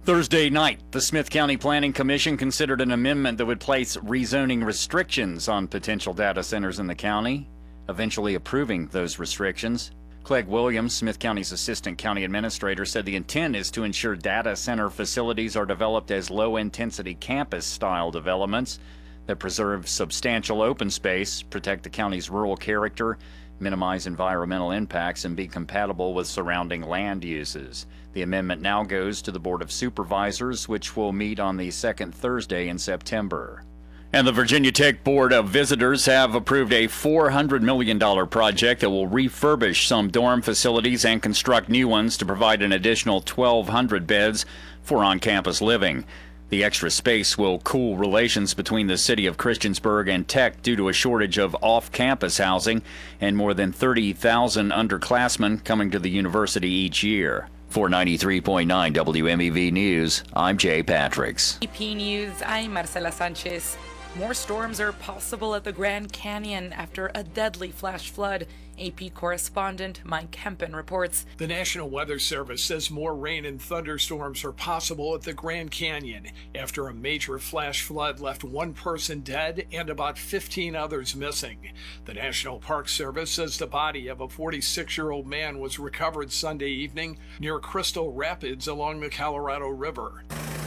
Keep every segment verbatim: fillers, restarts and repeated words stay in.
Thursday night, the Smith County Planning Commission considered an amendment that would place rezoning restrictions on potential data centers in the county, eventually approving those restrictions. Clegg Williams, Smith County's assistant county administrator, said the intent is to ensure data center facilities are developed as low-intensity campus-style developments that preserve substantial open space, protect the county's rural character, minimize environmental impacts, and be compatible with surrounding land uses. The amendment now goes to the Board of Supervisors, which will meet on the second Thursday in September. And the Virginia Tech Board of Visitors have approved a four hundred million dollars project that will refurbish some dorm facilities and construct new ones to provide an additional twelve hundred beds for on-campus living. The extra space will cool relations between the city of Christiansburg and Tech due to a shortage of off-campus housing and more than thirty thousand underclassmen coming to the university each year. For ninety-three point nine W M E V News, I'm Jay Patricks. A P News, I'm Marcela Sanchez. More storms are possible at the Grand Canyon after a deadly flash flood. A P correspondent Mike Hempen reports. The National Weather Service says more rain and thunderstorms are possible at the Grand Canyon after a major flash flood left one person dead and about fifteen others missing. The National Park Service says the body of a forty-six-year-old man was recovered Sunday evening near Crystal Rapids along the Colorado River.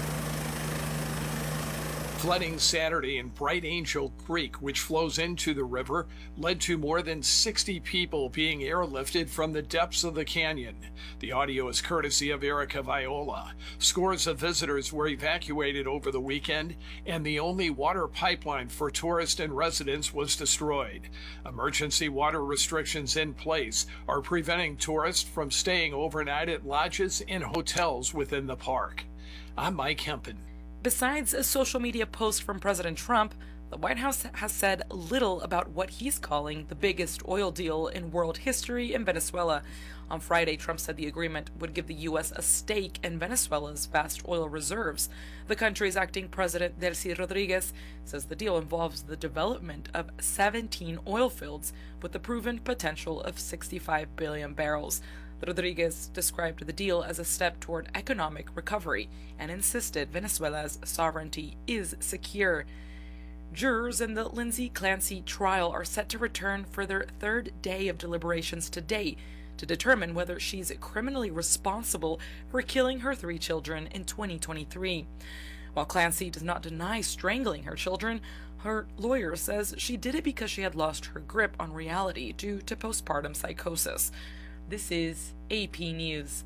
Flooding Saturday in Bright Angel Creek, which flows into the river, led to more than sixty people being airlifted from the depths of the canyon. The audio is courtesy of Erica Viola. Scores of visitors were evacuated over the weekend, and the only water pipeline for tourists and residents was destroyed. Emergency water restrictions in place are preventing tourists from staying overnight at lodges and hotels within the park. I'm Mike Hempen. Besides a social media post from President Trump, the White House has said little about what he's calling the biggest oil deal in world history in Venezuela. On Friday, Trump said the agreement would give the U S a stake in Venezuela's vast oil reserves. The country's acting president, Delcy Rodriguez, says the deal involves the development of seventeen oil fields with the proven potential of sixty-five billion barrels. Rodriguez described the deal as a step toward economic recovery and insisted Venezuela's sovereignty is secure. Jurors in the Lindsay Clancy trial are set to return for their third day of deliberations today to determine whether she's criminally responsible for killing her three children in twenty twenty-three. While Clancy does not deny strangling her children, her lawyer says she did it because she had lost her grip on reality due to postpartum psychosis. This is A P News.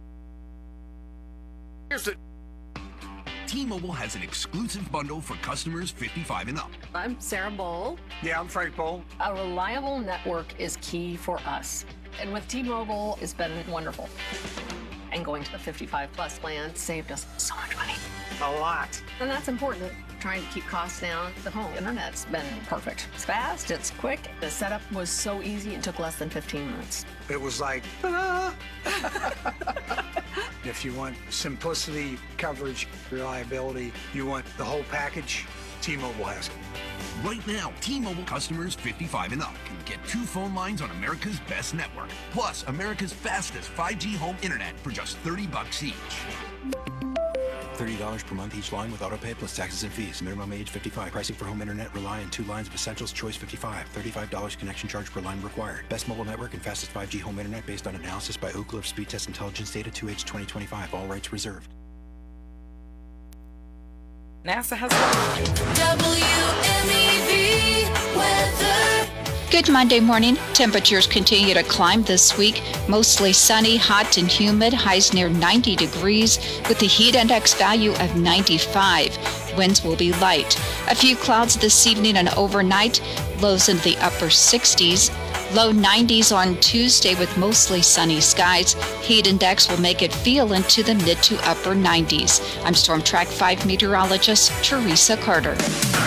Here's the T-Mobile has an exclusive bundle for customers fifty-five and up. I'm Sarah Bowl. Yeah, I'm Frank Bowl. A reliable network is key for us. And with T-Mobile, it's been wonderful. And going to the fifty-five plus plan saved us so much money. A lot. And that's important. Trying to keep costs down. The home internet's been perfect. It's fast, it's quick. The setup was so easy, it took less than fifteen minutes. It was like, ta-da! If you want simplicity, coverage, reliability, you want the whole package, T-Mobile has it. Right now, T-Mobile customers fifty-five and up can get two phone lines on America's best network, plus America's fastest five G home internet for just thirty bucks each. thirty dollars per month each line with autopay plus taxes and fees. Minimum age fifty-five. Pricing for home internet rely on two lines of Essentials Choice fifty-five. thirty-five dollars connection charge per line required. Best mobile network and fastest five G home internet based on analysis by Ookla of Speed Test Intelligence data two H twenty twenty-five. All rights reserved. NASA has W M E V weather. Good Monday morning. Temperatures continue to climb this week. Mostly sunny, hot and humid. Highs near ninety degrees with the heat index value of ninety-five. Winds will be light. A few clouds this evening and overnight. Lows in the upper sixties. Low nineties on Tuesday with mostly sunny skies. Heat index will make it feel into the mid to upper nineties. I'm Storm Track five meteorologist Teresa Carter.